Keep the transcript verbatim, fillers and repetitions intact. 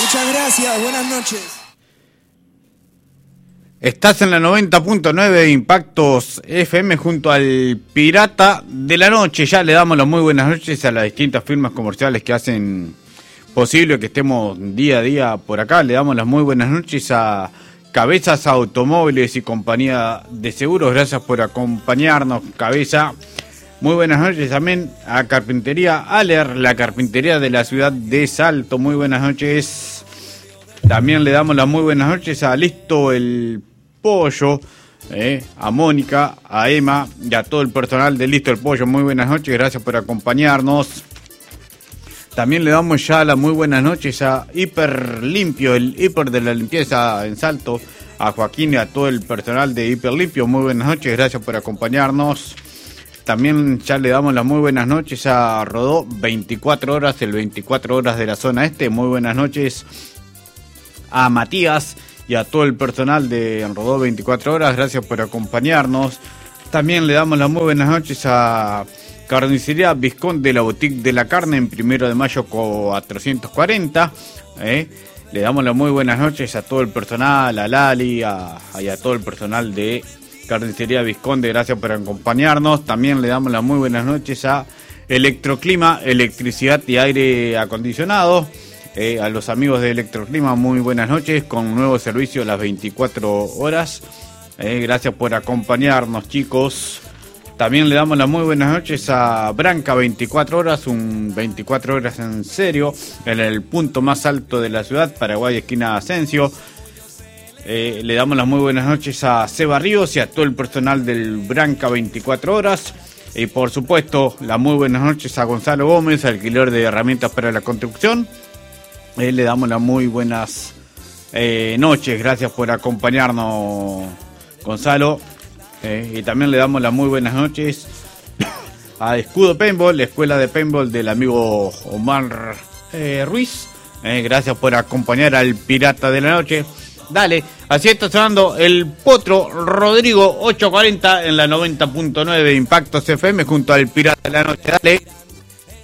Muchas gracias, buenas noches. Estás en la noventa punto nueve de Impactos F M junto al Pirata de la Noche. Ya le damos las muy buenas noches a las distintas firmas comerciales que hacen posible que estemos día a día por acá. Le damos las muy buenas noches a Cabezas Automóviles y Compañía de Seguros. Gracias por acompañarnos, Cabeza. Muy buenas noches también a Carpintería Aller, la carpintería de la ciudad de Salto. Muy buenas noches. También le damos las muy buenas noches a Listo el Pollo, eh, a Mónica, a Emma y a todo el personal de Listo el Pollo. Muy buenas noches, gracias por acompañarnos. También le damos ya las muy buenas noches a Hiper Limpio, el hiper de la limpieza en Salto, a Joaquín y a todo el personal de Hiper Limpio. Muy buenas noches, gracias por acompañarnos. También ya le damos las muy buenas noches a Rodó veinticuatro horas, el veinticuatro horas de la zona este. Muy buenas noches a Matías y a todo el personal de Rodó veinticuatro horas, gracias por acompañarnos. También le damos las muy buenas noches a Carnicería Visconde de la Boutique de la Carne en Primero de Mayo cuatrocientos cuarenta. ¿eh? Le damos las muy buenas noches a todo el personal, a Lali a, y a todo el personal de Carnicería Visconde, gracias por acompañarnos. También le damos las muy buenas noches a Electroclima, electricidad y aire acondicionado. Eh, a los amigos de Electroclima, muy buenas noches, con un nuevo servicio a las veinticuatro horas. Eh, gracias por acompañarnos, chicos. También le damos las muy buenas noches a Branca veinticuatro horas, un veinticuatro horas en serio, en el punto más alto de la ciudad, Paraguay, esquina Asensio. Eh, le damos las muy buenas noches a Seba Ríos y a todo el personal del Branca veinticuatro horas. Y por supuesto, las muy buenas noches a Gonzalo Gómez, alquiler de herramientas para la construcción. Eh, le damos las muy buenas eh, noches, gracias por acompañarnos, Gonzalo. Eh, y también le damos las muy buenas noches a Escudo Paintball, la escuela de paintball del amigo Omar eh, Ruiz. Eh, gracias por acompañar al Pirata de la Noche. Dale, así está sonando el Potro Rodrigo ocho cuarenta en la noventa punto nueve de Impactos F M junto al Pirata de la Noche. Dale.